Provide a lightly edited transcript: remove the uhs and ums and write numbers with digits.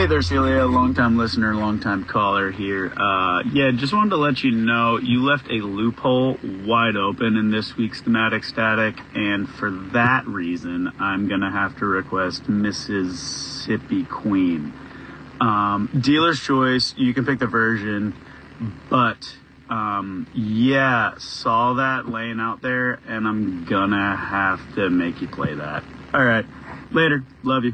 Hey there, Celia, long-time listener, long-time caller here. Yeah, just wanted to let you know you left a loophole wide open in this week's Thematic Static, and for that reason, I'm going to have to request Mississippi Queen. Dealer's choice, you can pick the version, but yeah, saw that laying out there, and I'm gonna have to make you play that. All right, later, love you.